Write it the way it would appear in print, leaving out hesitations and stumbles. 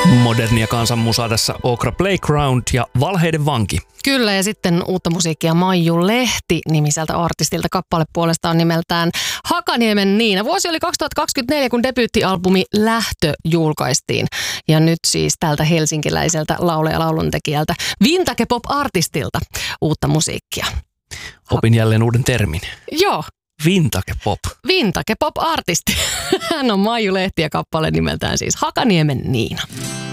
Modernia kansanmusaa tässä Okra Playground ja Valheiden vanki. Kyllä, ja sitten uutta musiikkia Maiju Lehti nimiseltä artistilta. Kappale puolestaan nimeltään Hakaniemen Niina. Vuosi oli 2024, kun debyyttialbumi Lähtö julkaistiin. Ja nyt siis tältä helsinkiläiseltä laulu- ja lauluntekijältä Vintage Pop-artistilta uutta musiikkia. Opin jälleen uuden termin. Joo. Vintage Pop. Vintage Pop-artisti. Hän on Maiju Lehti ja kappale nimeltään siis Hakaniemen Niina.